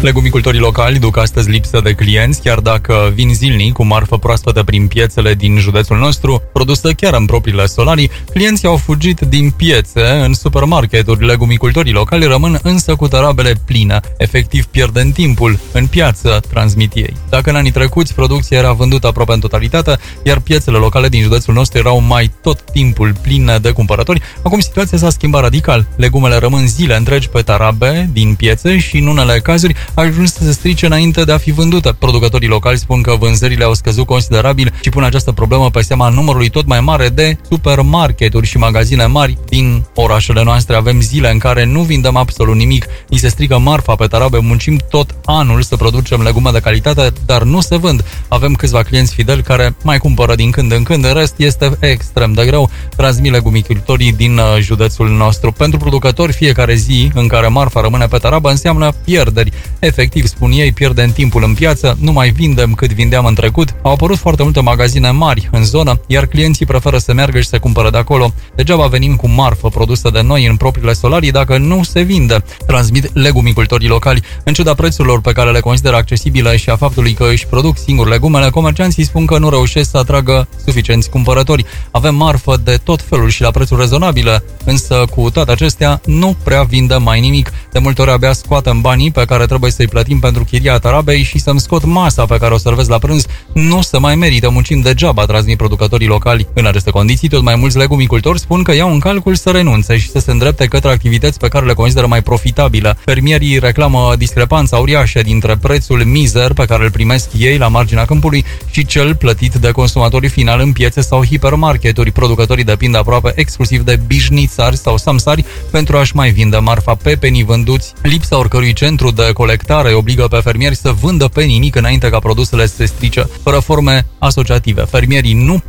Legumicultorii locali duc astăzi lipsă de clienți, chiar dacă vin zilnic cu marfă proaspătă prin piețele din județul nostru, produsă chiar în propriile solarii. Clienții au fugit din piețe în supermarketuri. Legumicultorii locali rămân însă cu tarabele pline, efectiv pierdând timpul în piață, transmit ei. Dacă în anii trecuți producția era vândută aproape în totalitate, iar piețele locale din județul nostru erau mai tot timpul pline de cumpărători, acum situația s-a schimbat radical. Legumele rămân zile întregi pe tarabe din piețe și în unele cazuri ajuns să se strice înainte de a fi vândută. Producătorii locali spun că vânzările au scăzut considerabil și pun această problemă pe seama numărului tot mai mare de supermarketuri și magazine mari din orașele noastre. Avem zile în care nu vindem absolut nimic, ni se strică marfa pe tarabe, muncim tot anul să producem legume de calitate, dar nu se vând. Avem câțiva clienți fideli care mai cumpără din când în când, în rest este extrem de greu, transmit legumicultorii din județul nostru. Pentru producători, fiecare zi în care marfa rămâne pe tarabă înseamnă pierderi. Efectiv, spun ei, pierdem timpul în piață, nu mai vindem cât vindeam în trecut. Au apărut foarte multe magazine mari în zonă, iar clienții preferă să meargă și să cumpără de acolo. Degeaba venim cu marfă produsă de noi în propriile solarii dacă nu se vinde, transmit legumicultorii locali. În ciuda prețurilor pe care le consideră accesibile și a faptului că își produc singur legumele, comercianții spun că nu reușesc să atragă suficienți cumpărători. Avem marfă de tot felul și la prețuri rezonabile, însă cu toate acestea nu prea vindem mai nimic. De multe ori abia scoatem banii pe care trebuie să-i plătim pentru chiria tarabei și să-mi scot masa pe care o servez la prânz. Nu se mai merită, muncim degeaba, transmit producătorii locali. În aceste condiții, tot mai mulți legumicultori spun că iau în calcul să renunțe și să se îndrepte către activități pe care le consideră mai profitabile. Fermierii reclamă discrepanța uriașă dintre prețul mizer pe care îl primesc ei la marginea câmpului și cel plătit de consumatorii final în piețe sau hipermarketuri. Producătorii depind aproape exclusiv de bișnițari sau samsari pentru a-și mai vinde marfa pe penii vânduți. Lipsa oricărui centru de colectare obligă pe fermieri să vândă pe nimic înainte ca produsele să se strice. Fără forme asociative, fermierii nu